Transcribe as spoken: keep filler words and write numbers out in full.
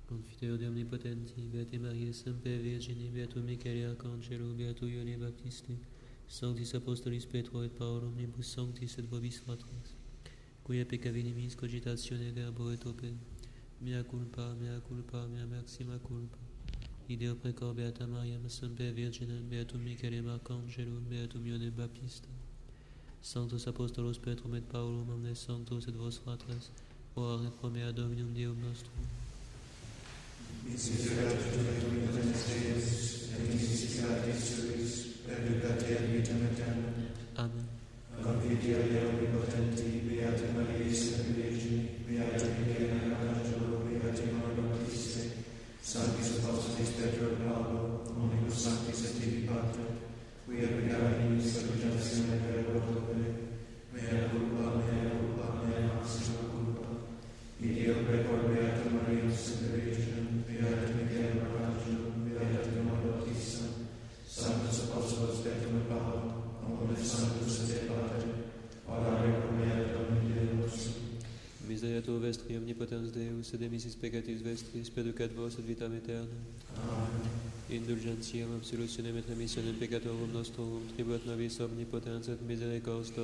Confiteor de omnipotenti, Beate Maria Semper Virgine, Beatum Michael Arcangelo, Beato Ioanne Baptiste, Sanctis Apostolis Petro et Paul, omnibus sanctis et vobis fratres, quia peccavinimis cogitatione verbo et opere, mea culpa, mea culpa, mea maxima culpa. Ideo precor Beata Maria Semper Virgine, Beatum Michael Arcangelo, Beatum Ioanne Baptiste, Sanctus Apostolos Petrum et Paulum, omnes sanctos et vos fratres, ora et pro mea Dominum Deum nostrum. Miserere tuae potens Deus, et misericordis suis, perducate ad vitam aeternam. Amen. Confidio Dei omnipotenti, Beata Maria Semper Virgine, Beato Michael Arcangelo, Beato Ioanne Baptiste, Sanctis Apostolis Petro et Paulo, omnibus sanctis et tibi Pater, quia peccavinimis cogitatione verbo et opere, mea culpa, mea culpa, mea maxima culpa. Ideo precor Beata Maria Semper Virgine, Beato Michael Arcangelo, Beato Ioanne Baptiste, Sanctus Apostolos Petrum et Paulum, omnes sanctus et Pater, ora pro mea Dominum Deum nostrum. Miseretur vestri omnipotens Deus, et emissis peccatis vestris, perducat vos et vitam aeternam. Amen. Indulgentiam, absolutionem et remissionem peccatorum nostrum, tribuat nobis omnipotens et misericordias